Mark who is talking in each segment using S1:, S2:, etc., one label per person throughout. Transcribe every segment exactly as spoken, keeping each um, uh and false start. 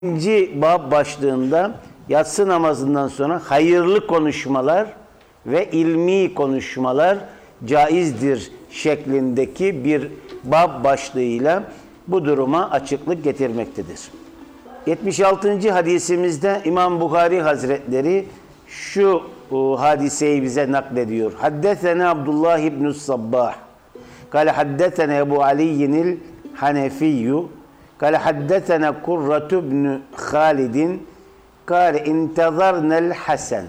S1: İkinci bab başlığında yatsı namazından sonra hayırlı konuşmalar ve ilmi konuşmalar caizdir şeklindeki bir bab başlığıyla bu duruma açıklık getirmektedir. yetmiş altıncı hadisimizde İmam Buhari Hazretleri şu o, hadiseyi bize naklediyor. Haddesena Abdullah ibn Sabbah kâle haddesena Ebu Aliyyinil Hanefiyyü kâle haddesena Kurratu ibn Halidin kâle intezarnel Hasan.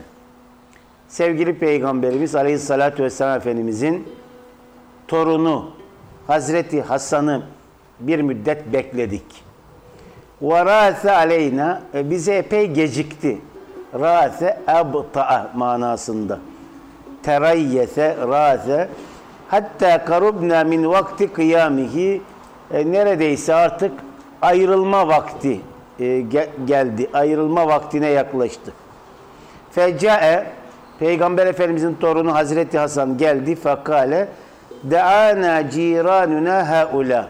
S1: Sevgili Peygamberimiz Aleyhisselatü Vesselam Efendimizin torunu Hazreti Hasan'ı bir müddet bekledik. وَرَاثَ aleyna bize epey gecikti. Râse ebta'a manasında. Terayyese râse hatta karubna min vakti kıyamihi e, neredeyse artık ayrılma vakti e, ge geldi. Ayrılma vaktine yaklaştı. Fecae Peygamber Efendimizin torunu Hazreti Hasan geldi. Fekale de'ana ciranuna haula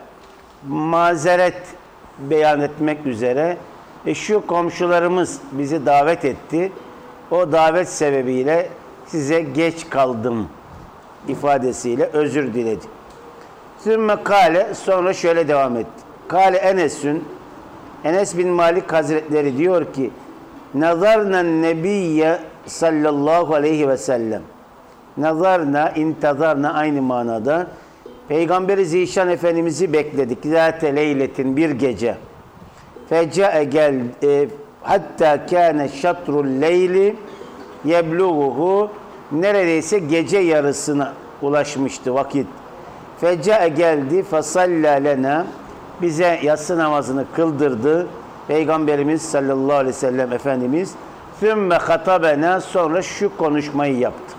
S1: mazeret beyan etmek üzere e şu komşularımız bizi davet etti. O davet sebebiyle size geç kaldım ifadesiyle özür diledi. Sümme kale sonra şöyle devam etti. Kale Enes'ün Enes bin Malik Hazretleri diyor ki nazarna nebiyye sallallahu aleyhi ve sellem nazarna intazarna aynı manada Peygamberi Zişan Efendimiz'i bekledik. Zâte leyletin bir gece. Fecae gel e, hatta kâne şatrul leyli yebluğuhu neredeyse gece yarısına ulaşmıştı vakit. Fecae geldi fasalla lena bize yatsı namazını kıldırdı. Peygamberimiz sallallahu aleyhi ve sellem Efendimiz sümme hatabena sonra şu konuşmayı yaptı.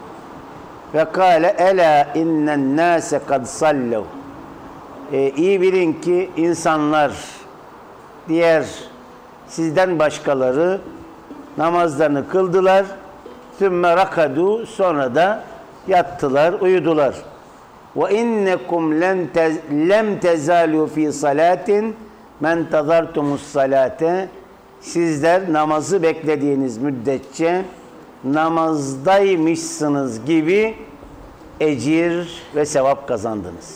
S1: Ve kâle elâ innen nâse kad sallev. İyi bilin ki insanlar, diğer sizden başkaları namazlarını kıldılar. Sümme rakadu sonra da yattılar, uyudular. Ve innekum lem tezâlû fî salâtin men tazartumus salâte. Sizler namazı beklediğiniz müddetçe namazdaymışsınız gibi ecir ve sevap kazandınız.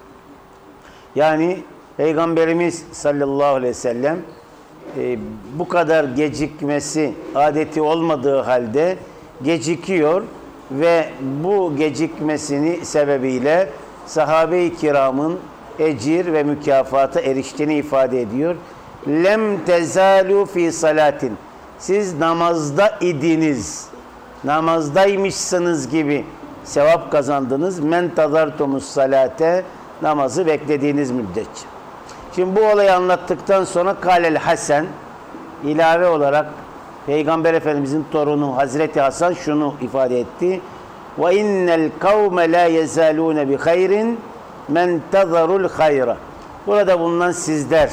S1: Yani Peygamberimiz sallallahu aleyhi ve sellem e, bu kadar gecikmesi adeti olmadığı halde gecikiyor ve bu gecikmesini sebebiyle sahabe-i kiramın ecir ve mükafata eriştiğini ifade ediyor. Lem tezalu fi salatin. Siz namazda idiniz. Namazdaymışsınız gibi sevap kazandınız. Men tazartumus salate namazı beklediğiniz müddetçe. Şimdi bu olayı anlattıktan sonra Kâlel Hasan ilave olarak Peygamber Efendimizin torunu Hazreti Hasan şunu ifade etti. Ve innel kavme la yezalûne bi hayrin men tazarul hayra. Burada bulunan sizler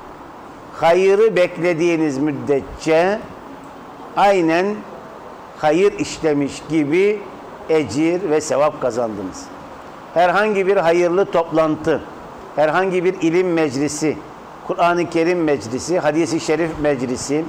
S1: hayırı beklediğiniz müddetçe aynen hayır işlemiş gibi ecir ve sevap kazandınız. Herhangi bir hayırlı toplantı, herhangi bir ilim meclisi, Kur'an-ı Kerim meclisi, hadis-i şerif meclisi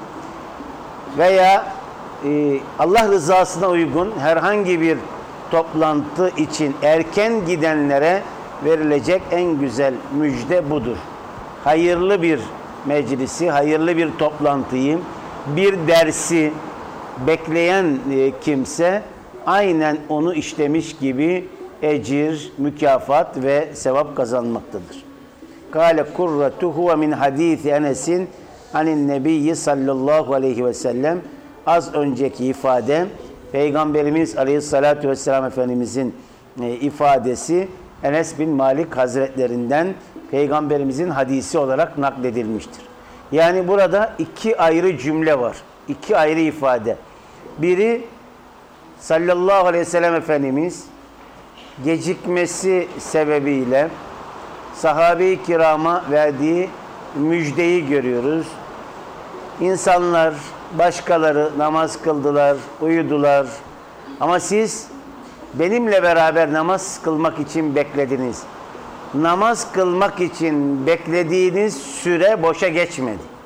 S1: veya e, Allah rızasına uygun herhangi bir toplantı için erken gidenlere verilecek en güzel müjde budur. Hayırlı bir meclisi, hayırlı bir toplantıyı, bir dersi bekleyen kimse aynen onu işlemiş gibi ecir, mükafat ve sevap kazanmaktadır. Kâle kurratu huve min hadîthi Enes'in anin nebiyyi sallallahu aleyhi ve sellem az önceki ifade Peygamberimiz aleyhissalatu vesselam Efendimizin ifadesi Enes bin Malik Hazretlerinden Peygamberimizin hadisi olarak nakledilmiştir. Yani burada iki ayrı cümle var. İki ayrı ifade. Biri sallallahu aleyhi ve sellem Efendimiz gecikmesi sebebiyle sahabe-i kirama verdiği müjdeyi görüyoruz. İnsanlar, başkaları namaz kıldılar, uyudular. Ama siz benimle beraber namaz kılmak için beklediniz. Namaz kılmak için beklediğiniz süre boşa geçmedi.